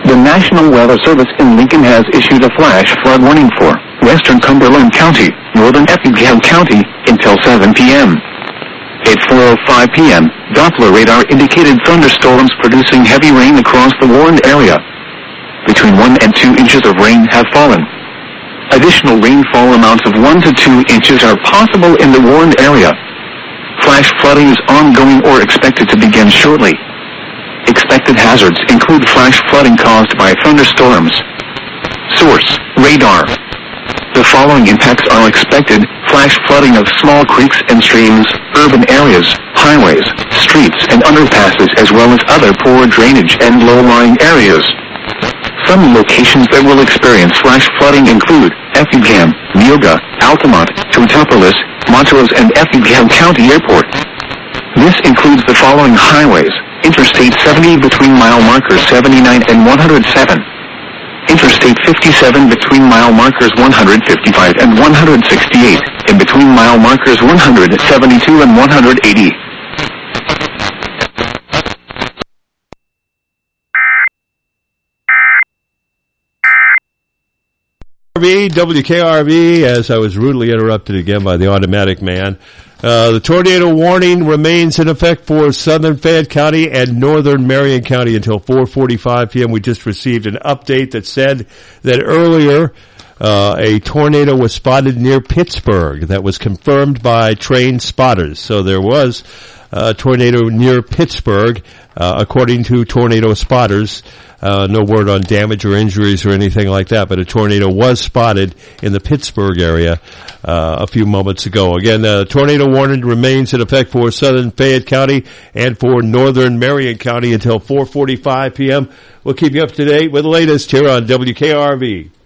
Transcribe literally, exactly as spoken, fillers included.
The National Weather Service in Lincoln has issued a flash flood warning for western Cumberland County, northern Effingham County, until seven p.m. At four oh five p.m., Doppler radar indicated thunderstorms producing heavy rain across the warned area. Between one and two inches of rain have fallen. Additional rainfall amounts of one to two inches are possible in the warned area. Flash flooding is ongoing or expected to begin shortly. Expected hazards include flash flooding caused by thunderstorms. Source: radar. The following impacts are expected: flash flooding of small creeks and streams, urban areas, highways, streets and underpasses, as well as other poor drainage and low-lying areas. Some locations that will experience flash flooding include Effingham, Neoga, Altamont, Teutopolis, Montrose and Effingham County Airport. This includes the following highways: Interstate seventy between mile markers seventy-nine and one hundred seven. Interstate fifty-seven between mile markers one hundred fifty-five and one hundred sixty-eight, and between mile markers one hundred seventy-two and one hundred eighty. W K R V, as I was rudely interrupted again by the automatic man. Uh, the tornado warning remains in effect for southern Fayette County and northern Marion County until four forty-five p.m. We just received an update that said that earlier uh, a tornado was spotted near Pittsburgh. That was confirmed by trained spotters. So there was a tornado near Pittsburgh, uh, according to tornado spotters. Uh, no word on damage or injuries or anything like that, but a tornado was spotted in the Pittsburgh area uh, a few moments ago. Again, the tornado warning remains in effect for southern Fayette County and for northern Marion County until four forty-five p.m. We'll keep you up to date with the latest here on W K R V.